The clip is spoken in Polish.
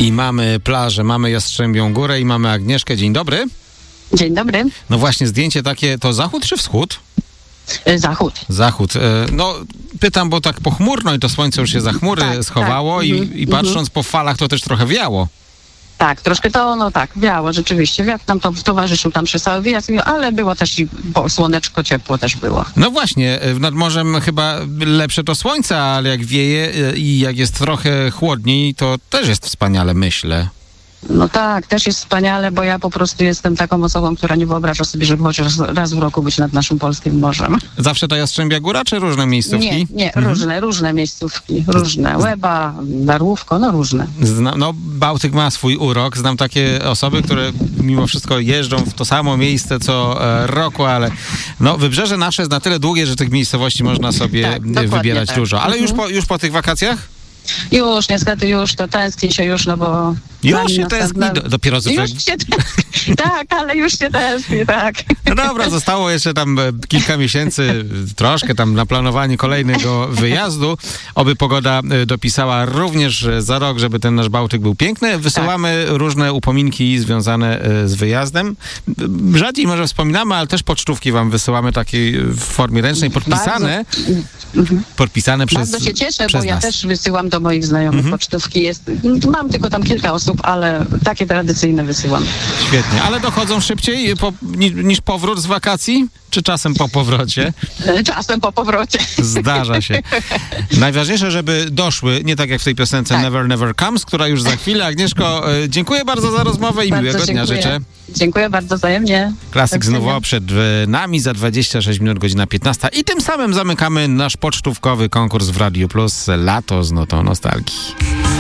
I mamy plażę, mamy Jastrzębią Górę i mamy Agnieszkę. Dzień dobry. Dzień dobry. No właśnie, zdjęcie takie, to zachód czy wschód? Zachód. Zachód. No, pytam, bo tak pochmurno i to słońce już się za chmury schowało tak. i patrząc po falach, to też trochę wiało. Tak, troszkę to, wiało rzeczywiście. Wiatr nam to towarzyszył tam przez cały wyjazd, ale było też i słoneczko, ciepło też było. No właśnie, nad morzem chyba lepsze to słońce, ale jak wieje i jak jest trochę chłodniej, to też jest wspaniale, myślę. No tak, też jest wspaniale, bo ja po prostu jestem taką osobą, która nie wyobraża sobie, żeby chociaż raz w roku być nad naszym polskim morzem. Zawsze to Jastrzębia Góra, czy różne miejscówki? Nie, różne miejscówki, różne. Łeba, Darłówko, różne. No, Bałtyk ma swój urok. Znam takie osoby, które mimo wszystko jeżdżą w to samo miejsce co roku, ale no, wybrzeże nasze jest na tyle długie, że tych miejscowości można sobie wybierać dużo. Ale już po tych wakacjach? Już, niestety już, to tęskni się już, bo... Już się tęskni, dopiero tak, ale już się tęskni, tak. No dobra, zostało jeszcze tam kilka miesięcy, troszkę tam na planowanie kolejnego wyjazdu. Oby pogoda dopisała również za rok, żeby ten nasz Bałtyk był piękny. Wysyłamy różne upominki związane z wyjazdem. Rzadziej może wspominamy, ale też pocztówki wam wysyłamy takiej w formie ręcznej, podpisane. Podpisane przez Bardzo się cieszę, bo ja nas. też wysyłam do moich znajomych pocztówki. Mam tylko tam kilka osób, ale takie tradycyjne wysyłam. Świetnie, ale dochodzą szybciej niż powrót z wakacji? Czy czasem po powrocie? Czasem po powrocie. Zdarza się. Najważniejsze, żeby doszły, nie tak jak w tej piosence Never Never Comes, która już za chwilę. Agnieszko, dziękuję bardzo za rozmowę i miłego dnia życzę. Dziękuję bardzo wzajemnie. Klasyk znów przed nami za 26 minut, godzina 15. I tym samym zamykamy nasz pocztówkowy konkurs w Radiu Plus. Lato z notą nostalgii.